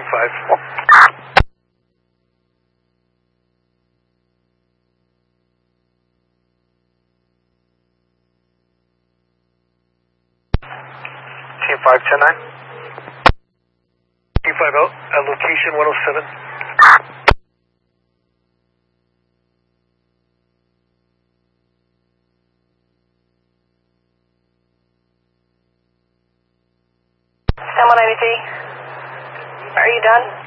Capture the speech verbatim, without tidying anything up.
five. Team five ten nine. Team five out at location one oh seven. ten one ninety-three. Are you done?